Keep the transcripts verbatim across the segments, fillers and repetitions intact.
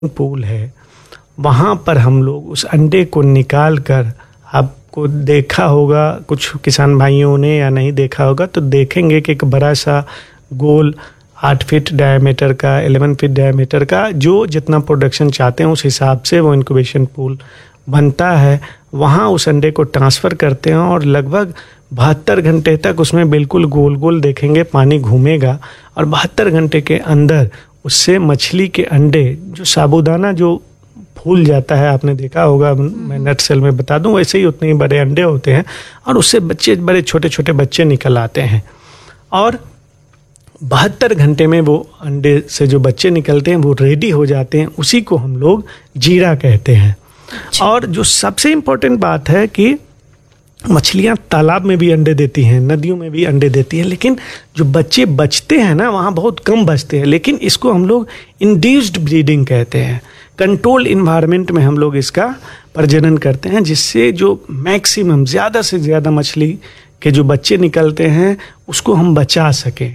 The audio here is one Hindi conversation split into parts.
पूल है, वहाँ पर हम लोग उस अंडे को निकाल कर, आपको देखा होगा कुछ किसान भाइयों ने या नहीं देखा होगा तो देखेंगे कि एक बड़ा सा गोल आठ फीट डायमीटर का, ग्यारह फीट डायमीटर का, जो जितना प्रोडक्शन चाहते हैं उस हिसाब से वो इंक्यूबेशन पूल बनता है। वहाँ उस अंडे को ट्रांसफ़र करते हैं और लगभग बहत्तर घंटे तक उसमें बिल्कुल गोल गोल देखेंगे पानी घूमेगा, और बहत्तर घंटे के अंदर उससे मछली के अंडे जो साबूदाना जो फूल जाता है, आपने देखा होगा, मैं नट सेल में बता दूं, वैसे ही उतने ही बड़े अंडे होते हैं और उससे बच्चे, बड़े छोटे छोटे बच्चे निकल आते हैं। और बहत्तर घंटे में वो अंडे से जो बच्चे निकलते हैं वो रेडी हो जाते हैं, उसी को हम लोग जीरा कहते हैं। और जो सबसे इम्पोर्टेंट बात है कि मछलियाँ तालाब में भी अंडे देती हैं, नदियों में भी अंडे देती हैं, लेकिन जो बच्चे बचते हैं ना वहाँ बहुत कम बचते हैं। लेकिन इसको हम लोग इंड्यूस्ड ब्रीडिंग कहते हैं। कंट्रोल इन्वायरमेंट में हम लोग इसका प्रजनन करते हैं, जिससे जो मैक्सिमम ज़्यादा से ज़्यादा मछली के जो बच्चे निकलते हैं उसको हम बचा सकें।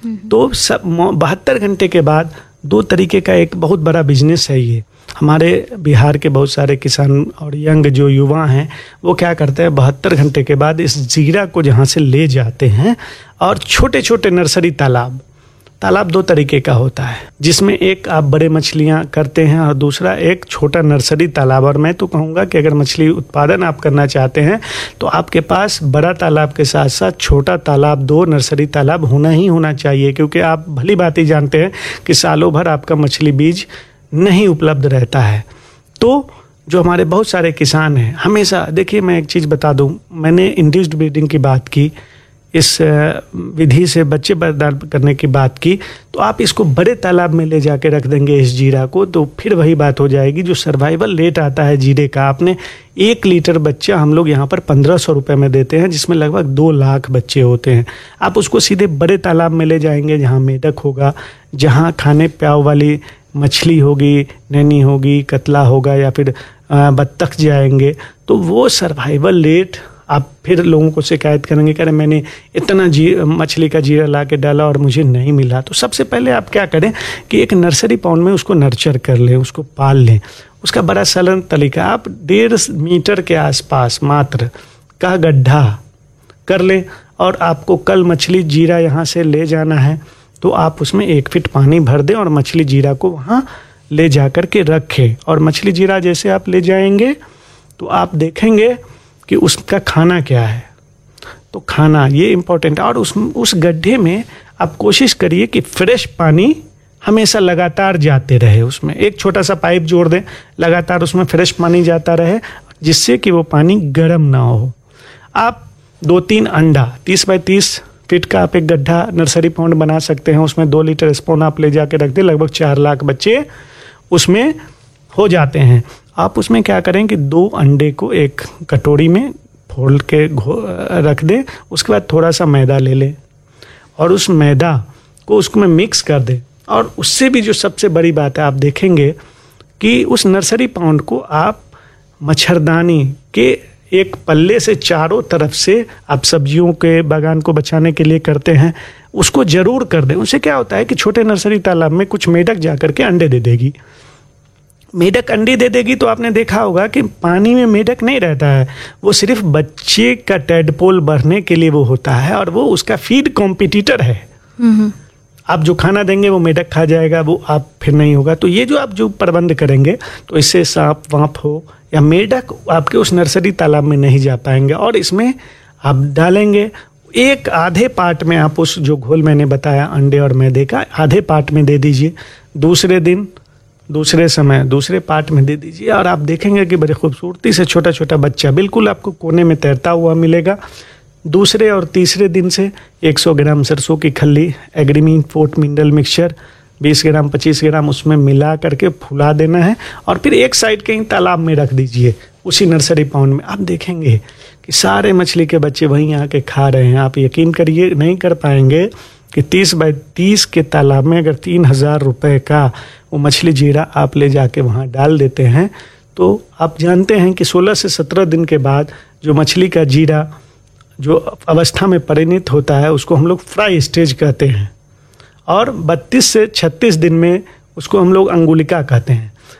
तो सब बहत्तर घंटे के बाद दो तरीके का एक बहुत बड़ा बिजनेस है ये। हमारे बिहार के बहुत सारे किसान और यंग जो युवा हैं वो क्या करते हैं, बहत्तर घंटे के बाद इस जीरा को जहाँ से ले जाते हैं और छोटे छोटे नर्सरी तालाब, तालाब दो तरीके का होता है, जिसमें एक आप बड़े मछलियाँ करते हैं और दूसरा एक छोटा नर्सरी तालाब। और मैं तो कहूँगा कि अगर मछली उत्पादन आप करना चाहते हैं तो आपके पास बड़ा तालाब के साथ साथ छोटा तालाब, दो नर्सरी तालाब होना ही होना चाहिए, क्योंकि आप भली बात ही जानते हैं कि सालों भर आपका मछली बीज नहीं उपलब्ध रहता है। तो जो हमारे बहुत सारे किसान हैं, हमेशा देखिए, मैं एक चीज़ बता दूं, मैंने इंड्यूस्ड ब्रीडिंग की बात की, इस विधि से बच्चे पैदा करने की बात की, तो आप इसको बड़े तालाब में ले जाके रख देंगे इस जीरा को, तो फिर वही बात हो जाएगी। जो सर्वाइवल रेट आता है जीरे का, आपने एक लीटर बच्चा हम लोग यहाँ पर पंद्रह सौ रुपये में देते हैं, जिसमें लगभग दो लाख बच्चे होते हैं। आप उसको सीधे बड़े तालाब में ले जाएंगे जहाँ मेढक होगा, जहाँ खाने प्याव वाली मछली होगी, नैनी होगी, कतला होगा या फिर बत्तख जाएंगे, तो वो सर्वाइवल रेट आप फिर लोगों को शिकायत करेंगे, कह रहे मैंने इतना जी मछली का जीरा ला के डाला और मुझे नहीं मिला। तो सबसे पहले आप क्या करें कि एक नर्सरी पॉन्ड में उसको नर्चर कर लें, उसको पाल लें। उसका बड़ा सरल तरीका, आप डेढ़ मीटर के आसपास मात्र का गड्ढा कर लें, और आपको कल मछली जीरा यहाँ से ले जाना है तो आप उसमें एक फीट पानी भर दें और मछली जीरा को वहाँ ले जा कर के रखें। और मछली जीरा जैसे आप ले जाएंगे तो आप देखेंगे कि उसका खाना क्या है। तो खाना ये इम्पोर्टेंट है। और उस उस गड्ढे में आप कोशिश करिए कि फ्रेश पानी हमेशा लगातार जाते रहे, उसमें एक छोटा सा पाइप जोड़ दें, लगातार उसमें फ्रेश पानी जाता रहे, जिससे कि वो पानी गर्म ना हो। आप दो तीन अंडा, तीस बाई तीस फीट का आप एक गड्ढा नर्सरी पॉन्ड बना सकते हैं, उसमें दो लीटर स्पून आप ले जाके रख दें, लगभग चार लाख बच्चे उसमें हो जाते हैं। आप उसमें क्या करें कि दो अंडे को एक कटोरी में फोड़ के रख दें, उसके बाद थोड़ा सा मैदा ले लें और उस मैदा को उसको में मिक्स कर दें। और उससे भी जो सबसे बड़ी बात है, आप देखेंगे कि उस नर्सरी पॉन्ड को आप मच्छरदानी के एक पल्ले से चारों तरफ से आप सब्जियों के बागान को बचाने के लिए करते हैं, उसको ज़रूर कर दें। उससे क्या होता है कि छोटे नर्सरी तालाब में कुछ मेढक जा कर के अंडे दे देगी, मेढक अंडे दे देगी, तो आपने देखा होगा कि पानी में मेढक नहीं रहता है, वो सिर्फ बच्चे का टैडपोल बढ़ने के लिए वो होता है, और वो उसका फीड कॉम्पिटिटर है। आप जो खाना देंगे वो मेढक खा जाएगा, वो आप फिर नहीं होगा। तो ये जो आप जो प्रबंध करेंगे तो इससे सांप वाँप हो या मेढक आपके उस नर्सरी तालाब में नहीं जा पाएंगे। और इसमें आप डालेंगे एक आधे पार्ट में, आप उस जो घोल मैंने बताया अंडे और मैदे का, आधे पार्ट में दे दीजिए, दूसरे दिन दूसरे समय दूसरे पार्ट में दे दीजिए, और आप देखेंगे कि बड़ी खूबसूरती से छोटा छोटा बच्चा बिल्कुल आपको कोने में तैरता हुआ मिलेगा। दूसरे और तीसरे दिन से सौ ग्राम सरसों की खल्ली, एग्रीमीन फोर्ट मिनरल मिक्सचर बीस ग्राम पच्चीस ग्राम उसमें मिला करके फुला देना है, और फिर एक साइड कहीं तालाब में रख दीजिए उसी नर्सरी पॉन्ड में। आप देखेंगे कि सारे मछली के बच्चे वहीं आके खा रहे हैं। आप यकीन करिए नहीं कर पाएंगे कि तीस बाई तीस के तालाब में अगर तीन हज़ार रुपये का वो मछली जीरा आप ले जाके वहाँ डाल देते हैं, तो आप जानते हैं कि सोलह से सत्रह दिन के बाद जो मछली का जीरा जो अवस्था में परिणत होता है उसको हम लोग फ्राई स्टेज कहते हैं, और बत्तीस से छत्तीस दिन में उसको हम लोग अंगुलिका कहते हैं।